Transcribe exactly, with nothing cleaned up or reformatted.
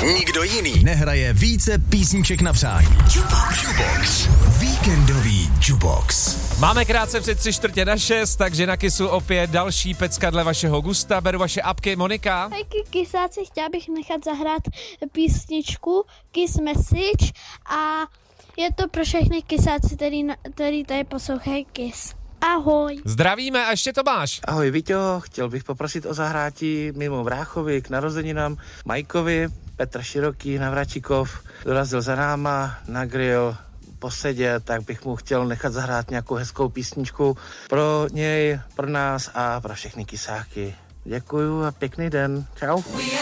Nikdo jiný nehraje více písniček na přání. Jukebox. Jukebox. Víkendový Jukebox. Máme krátce před tři čtvrtě na šest, takže na Kissu opět další pecka dle vašeho gusta. Beru vaše apky. Monika? Hejky, Kissáci, chtěla bych nechat zahrát písničku Kiss Message a je to pro všechny Kissáci, který, který tady poslouchají Kiss. Ahoj. Zdravíme a ještě Tomáš. Ahoj Víťo, chtěl bych poprosit o zahrátí mimo bráchovi k narozeninám Majkovi. Petr Široký, Navračikov, dorazil za náma na grill posedět, tak bych mu chtěl nechat zahrát nějakou hezkou písničku pro něj, pro nás a pro všechny Kisáky. Děkuju a pěkný den. Čau.